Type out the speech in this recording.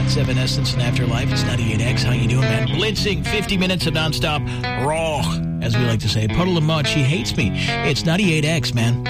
98.7 Essence and Afterlife. It's 98X. How you doing, man? Blitzing 50 minutes of nonstop raw, as we like to say. Puddle of Mud, she hates me. It's 98X, man.